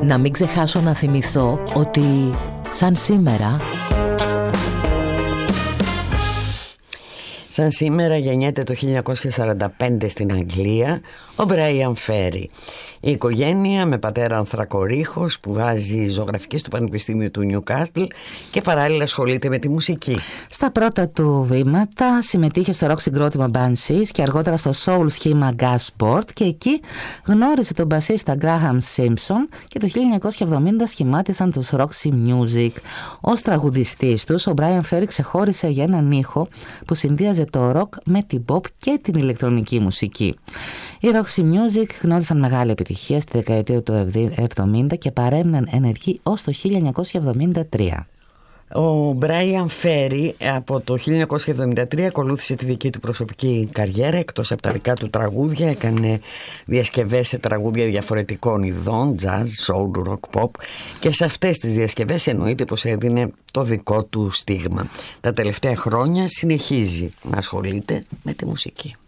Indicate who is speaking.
Speaker 1: Να μην ξεχάσω να θυμηθώ ότι σαν σήμερα...
Speaker 2: Σαν σήμερα γεννιέται το 1945 στην Αγγλία ο Μπράιαν Φέρι. Η οικογένεια με πατέρα ανθρακορίχο σπουδάζει ζωγραφική στο Πανεπιστήμιο του Νιουκάστλ και παράλληλα ασχολείται με τη μουσική.
Speaker 1: Στα πρώτα του βήματα συμμετείχε στο ροκ συγκρότημα Banshees και αργότερα στο soul σχήμα Gasport, και εκεί γνώρισε τον μπασίστα Graham Simpson και το 1970 σχημάτισαν τους Roxy Music. Ως τραγουδιστής τους, ο Μπράιαν Φέρι ξεχώρισε για έναν ήχο που συνδύαζε το ροκ με την pop και την ηλεκτρονική μουσική. Οι Roxy Music γνώρισαν μεγάλη επιτυχία στη δεκαετία του 70 και παρέμειναν ενεργοί ως το 1973.
Speaker 2: Ο Μπράιαν Φέρι από το 1973 ακολούθησε τη δική του προσωπική καριέρα. Εκτός από τα δικά του τραγούδια έκανε διασκευές σε τραγούδια διαφορετικών ειδών, jazz, soul, rock, pop, και σε αυτές τις διασκευές εννοείται πως έδινε το δικό του στίγμα. Τα τελευταία χρόνια συνεχίζει να ασχολείται με τη μουσική.